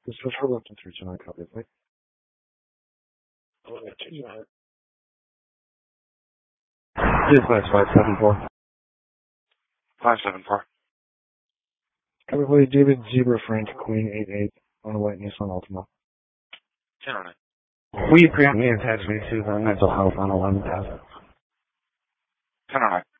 This is for Lipton 329 copy, please. Yes, that's 574. 574. Copy, please. David Zebra Frank, Queen 88 on a white Nissan Altima. 1009. We presently attach me to the mental health on 11,000. 1009.